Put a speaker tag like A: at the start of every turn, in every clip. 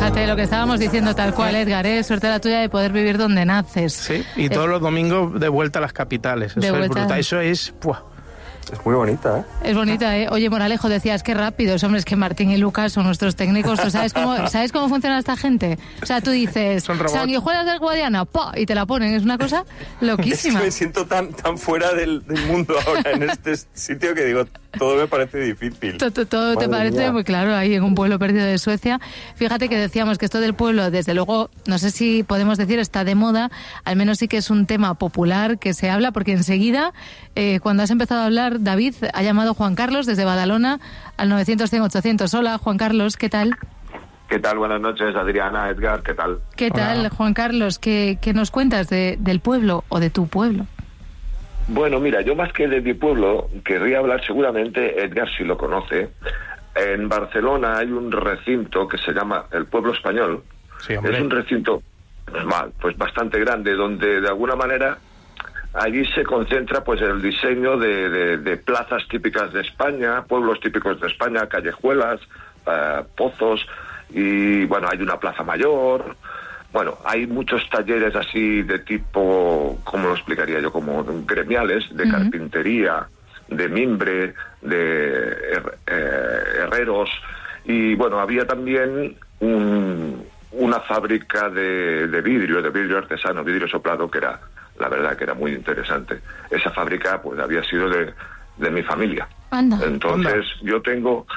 A: Fíjate lo que estábamos diciendo tal cual, Edgar, suerte la tuya de poder vivir donde naces.
B: Sí, y todos los domingos de vuelta a las capitales. Eso es brutal, eso es... ¡Puah!
C: Es muy bonita, ¿eh?
A: Es bonita, ¿eh? Oye, Moralejo, decías que rápidos, hombre, es que Martín y Lucas son nuestros técnicos. ¿Tú sabes cómo funciona esta gente? O sea, tú dices, sanguijuelas del Guadiana, ¡pa! Y te la ponen. Es una cosa loquísima.
C: Es que me siento tan fuera del mundo ahora en este sitio que digo, todo me parece difícil.
A: Todo te parece muy claro ahí en un pueblo perdido de Suecia. Fíjate que decíamos que esto del pueblo, desde luego, no sé si podemos decir está de moda, al menos sí que es un tema popular que se habla, porque enseguida, cuando has empezado a hablar, David ha llamado Juan Carlos desde Badalona al 900-100-800. Hola, Juan Carlos, ¿qué tal?
D: ¿Qué tal? Buenas noches, Adriana, Edgar, ¿qué tal?
A: ¿Qué tal,
B: Hola.
A: Juan Carlos? ¿Qué nos cuentas del pueblo o de tu pueblo?
D: Bueno, mira, yo más que de mi pueblo, querría hablar seguramente, Edgar si lo conoce, en Barcelona hay un recinto que se llama el Pueblo Español.
B: Sí, hombre.
D: Es un recinto pues bastante grande, donde de alguna manera allí se concentra pues el diseño de plazas típicas de España, pueblos típicos de España, callejuelas, pozos, y bueno, hay una plaza mayor. Bueno, hay muchos talleres así de tipo, ¿cómo lo explicaría yo? Como gremiales, de carpintería, de mimbre, de herreros. Y bueno, había también una fábrica de vidrio artesano, vidrio soplado, que era, la verdad, que era muy interesante. Esa fábrica pues había sido de mi familia.
A: Anda.
D: Entonces yo tengo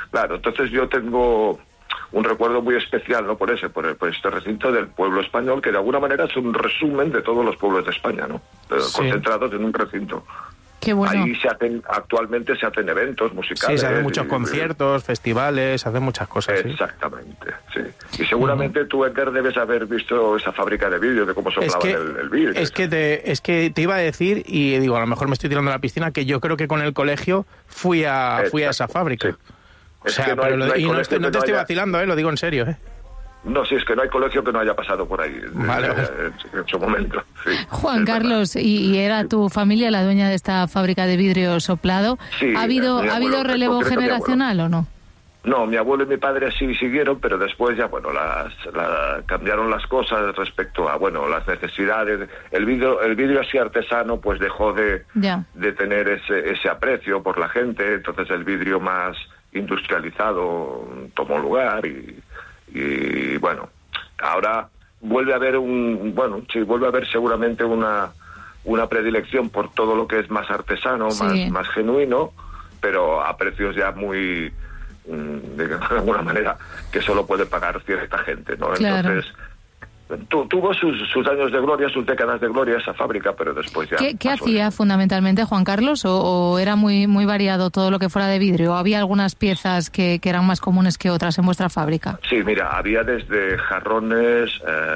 D: un recuerdo muy especial, ¿no? Por este recinto del pueblo español, que de alguna manera es un resumen de todos los pueblos de España, ¿no?
B: Sí.
D: Concentrados en un recinto.
A: Qué bueno.
D: Ahí actualmente se hacen eventos musicales.
B: Sí, se hacen muchos conciertos, festivales, se hacen muchas cosas.
D: Exactamente, sí. Y seguramente tú, Edgar, debes haber visto esa fábrica de vidrio, de cómo soplaban el vidrio.
B: Es que te iba a decir, y digo, a lo mejor me estoy tirando a la piscina, que yo creo que con el colegio fui a esa fábrica.
D: Sí.
B: O sea, no te estoy vacilando, lo digo en serio,
D: No, sí, es que no hay colegio que no haya pasado por ahí
B: vale.
D: En su momento. Sí,
A: Juan Carlos, ¿y era tu familia la dueña de esta fábrica de vidrio soplado?
D: Sí,
A: ¿Ha habido relevo generacional o no?
D: No, mi abuelo y mi padre sí siguieron, pero después ya, bueno, cambiaron las cosas respecto a, bueno, las necesidades. El vidrio así artesano, pues dejó de tener ese aprecio por la gente, entonces el vidrio más industrializado tomó lugar y bueno, ahora vuelve a haber seguramente una predilección por todo lo que es más artesano, más genuino, pero a precios ya muy, de alguna manera, que solo puede pagar cierta gente, ¿no?
A: Claro.
D: Entonces, tuvo sus años de gloria, sus décadas de gloria esa fábrica, pero después ya...
A: ¿Qué hacía fundamentalmente, Juan Carlos? ¿O era muy variado todo lo que fuera de vidrio? ¿O había algunas piezas que eran más comunes que otras en vuestra fábrica?
D: Sí, mira, había desde jarrones,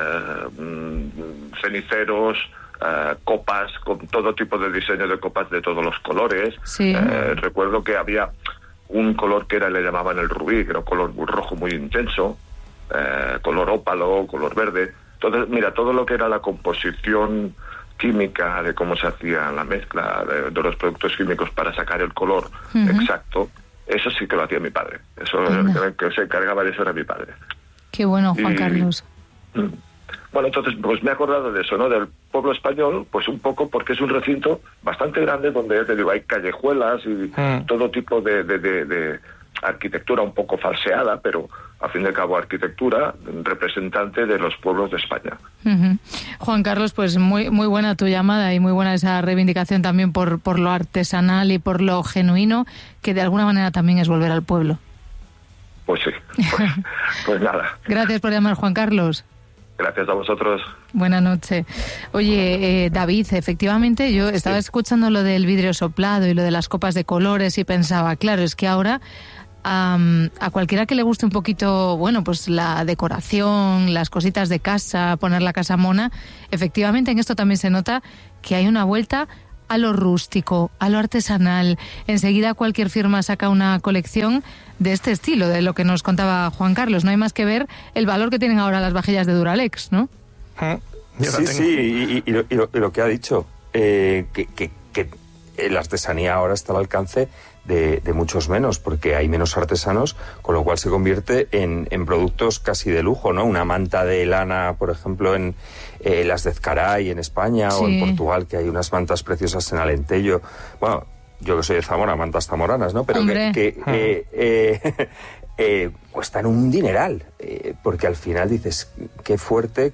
D: ceniceros, copas, con todo tipo de diseño de copas de todos los colores.
A: Sí.
D: Recuerdo que había un color que le llamaban el rubí, que era un color rojo muy intenso, color ópalo, color verde. Entonces, mira, todo lo que era la composición química, de cómo se hacía la mezcla de los productos químicos para sacar el color exacto, eso sí que lo hacía mi padre. Eso, el que se encargaba de eso era mi padre. Qué
A: bueno, Juan Carlos.
D: Bueno, entonces, pues me he acordado de eso, ¿no? Del pueblo español, pues un poco porque es un recinto bastante grande donde, ya te digo, hay callejuelas y todo tipo de arquitectura un poco falseada, pero a fin de cabo arquitectura representante de los pueblos de España.
A: Juan Carlos, pues muy buena tu llamada y muy buena esa reivindicación también por lo artesanal y por lo genuino, que de alguna manera también es volver al pueblo.
D: Pues sí, pues nada.
A: Gracias por llamar, Juan Carlos.
D: Gracias a vosotros.
A: Buenas noches. Oye, David, efectivamente yo estaba escuchando lo del vidrio soplado y lo de las copas de colores y pensaba, claro, es que ahora a cualquiera que le guste un poquito, bueno, pues la decoración, las cositas de casa, poner la casa mona, efectivamente en esto también se nota que hay una vuelta a lo rústico, a lo artesanal. Enseguida cualquier firma saca una colección de este estilo, de lo que nos contaba Juan Carlos. No hay más que ver el valor que tienen ahora las vajillas de Duralex, ¿no?
C: Sí, y lo que ha dicho, que la artesanía ahora está al alcance
E: de muchos menos, porque hay menos artesanos, con lo cual se convierte en productos casi de lujo, ¿no? Una manta de lana, por ejemplo, en las de Ezcaray en España, o en Portugal, que hay unas mantas preciosas en Alentejo. Bueno, yo que soy de Zamora, mantas zamoranas, ¿no? Pero cuestan un dineral, porque al final dices, qué fuerte